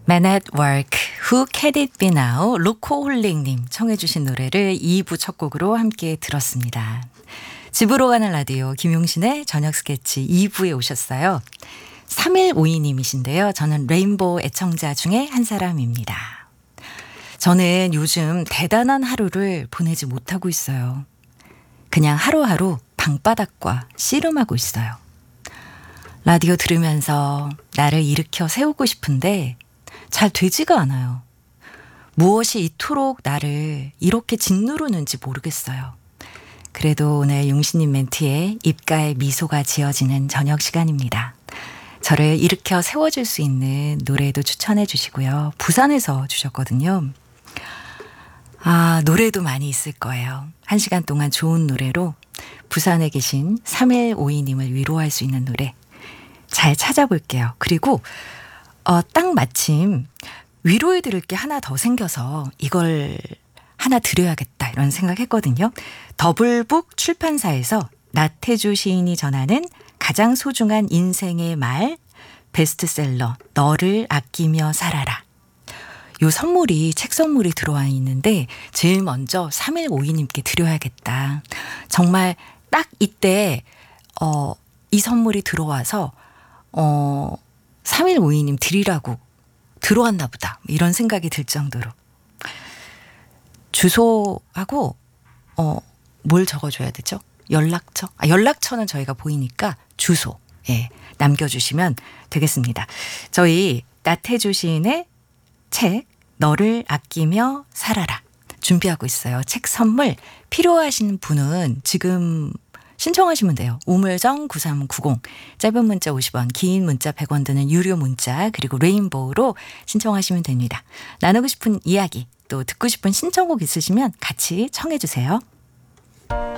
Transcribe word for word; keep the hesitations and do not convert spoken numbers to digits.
Man at Work, Who Can It Be Now, 로코홀릭님 청해 주신 노래를 이 부 첫 곡으로 함께 들었습니다. 집으로 가는 라디오 김용신의 저녁 스케치 이 부에 오셨어요. 삼일오이님이신데요. 저는 레인보우 애청자 중에 한 사람입니다. 저는 요즘 대단한 하루를 보내지 못하고 있어요. 그냥 하루하루 방바닥과 씨름하고 있어요. 라디오 들으면서 나를 일으켜 세우고 싶은데 잘 되지가 않아요. 무엇이 이토록 나를 이렇게 짓누르는지 모르겠어요. 그래도 오늘 용신님 멘트에 입가에 미소가 지어지는 저녁 시간입니다. 저를 일으켜 세워줄 수 있는 노래도 추천해 주시고요. 부산에서 주셨거든요. 아, 노래도 많이 있을 거예요. 한 시간 동안 좋은 노래로 부산에 계신 삼일오이님을 위로할 수 있는 노래 잘 찾아볼게요. 그리고 어, 딱 마침 위로해 드릴 게 하나 더 생겨서 이걸 하나 드려야겠다 이런 생각했거든요. 더블북 출판사에서 나태주 시인이 전하는 가장 소중한 인생의 말 베스트셀러 너를 아끼며 살아라. 요 선물이 책 선물이 들어와 있는데 제일 먼저 삼일오이님께 드려야겠다. 정말 딱 이때 어, 이 선물이 들어와서 어, 삼일오이님 드리라고 들어왔나 보다 이런 생각이 들 정도로 주소하고 어, 뭘 적어줘야 되죠? 연락처? 아, 연락처는 저희가 보이니까 주소 예, 남겨주시면 되겠습니다. 저희 나태주 시인의 책 너를 아끼며 살아라 준비하고 있어요. 책 선물 필요하신 분은 지금 신청하시면 돼요. 우물정 구삼구공 짧은 문자 오십 원 긴 문자 백 원 드는 유료 문자 그리고 레인보우로 신청하시면 됩니다. 나누고 싶은 이야기 또 듣고 싶은 신청곡 있으시면 같이 청해 주세요.